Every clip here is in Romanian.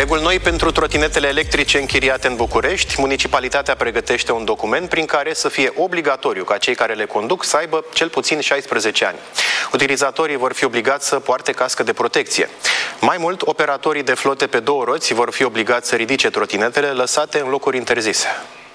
Reguli noi pentru trotinetele electrice închiriate în București. Municipalitatea pregătește un document prin care să fie obligatoriu ca cei care le conduc să aibă cel puțin 16 ani. Utilizatorii vor fi obligați să poarte cască de protecție. Mai mult, operatorii de flote pe două roți vor fi obligați să ridice trotinetele lăsate în locuri interzise.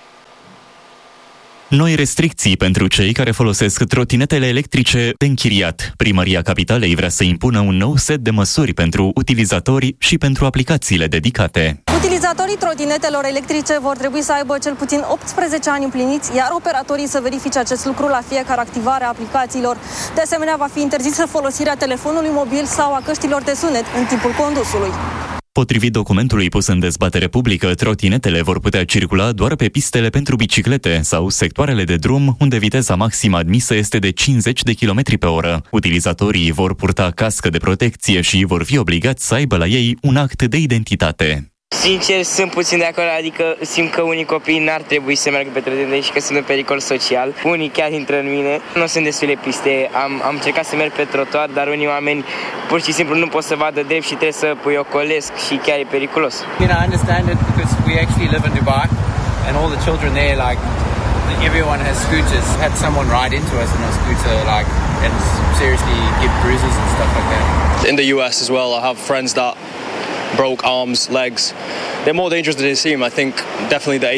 Noi restricții pentru cei care folosesc trotinetele electrice de închiriat. Primăria Capitalei vrea să impună un nou set de măsuri pentru utilizatori și pentru aplicațiile dedicate. Utilizatorii trotinetelor electrice vor trebui să aibă cel puțin 18 ani împliniți, iar operatorii să verifice acest lucru la fiecare activare a aplicațiilor. De asemenea, va fi interzisă folosirea telefonului mobil sau a căștilor de sunet în timpul condusului. Potrivit documentului pus în dezbatere publică, trotinetele vor putea circula doar pe pistele pentru biciclete sau sectoarele de drum unde viteza maximă admisă este de 50 de km pe oră. Utilizatorii vor purta cască de protecție și vor fi obligați să aibă la ei un act de identitate. Sincer, sunt puțin de acord, adică simt că unii copii n-ar trebui să meargă pe trotinete și că sunt în pericol social. Unii chiar intră în mine. Nu sunt destule piste, am încercat să merg pe trotuar, dar unii oameni pur și simplu nu pot să vadă drept și trebuie să îi ocolesc și chiar e periculos. I understand it because we actually live in Dubai and all the children there, like, everyone has scooters. Had someone ride into us on a scooter, like, and seriously give bruises and stuff like that. In the US as well, I have friends that broke arms, legs. They're more dangerous than they seem. I think definitely the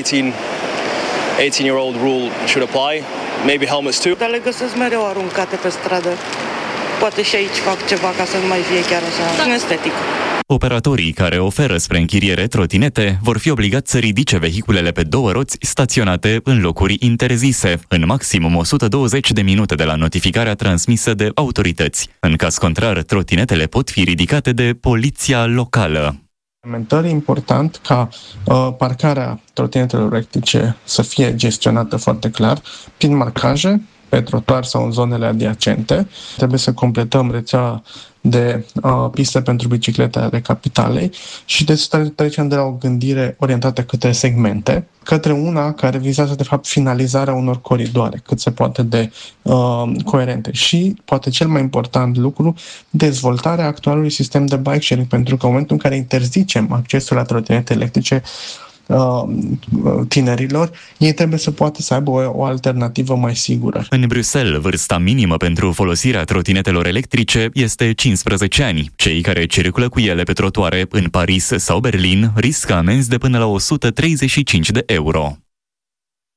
18-year-old rule should apply. Maybe helmets too. Dar le găsesc mereu aruncate pe stradă. Poate și aici fac ceva ca să nu mai fie chiar așa estetic. Operatorii care oferă spre închiriere trotinete vor fi obligați să ridice vehiculele pe două roți staționate în locuri interzise, în maximum 120 de minute de la notificarea transmisă de autorități. În caz contrar, trotinetele pot fi ridicate de poliția locală. E important ca parcarea trotinetelor electrice să fie gestionată foarte clar prin marcaje pe trotuar sau în zonele adiacente. Trebuie să completăm rețeaua de piste pentru biciclete ale Capitalei și de să trecem de la o gândire orientată către segmente, către una care vizează de fapt finalizarea unor coridoare cât se poate de coerente și, poate cel mai important lucru, dezvoltarea actualului sistem de bike sharing, pentru că în momentul în care interzicem accesul la trotinete electrice tinerilor, ei trebuie să poată să aibă o alternativă mai sigură. În Bruxelles, vârsta minimă pentru folosirea trotinetelor electrice este 15 ani. Cei care circulă cu ele pe trotuare în Paris sau Berlin riscă amenzi de până la 135 de euro.